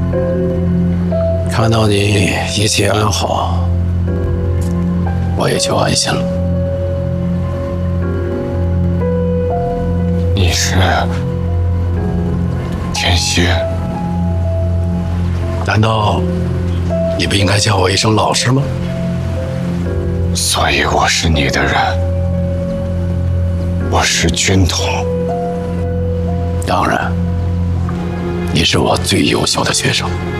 看到你一切安好，我也就安心了。 你是天蝎？ 难道你不应该叫我一声老师吗？ 所以我是你的人，我是军统。 当然，你是我最优秀的学生。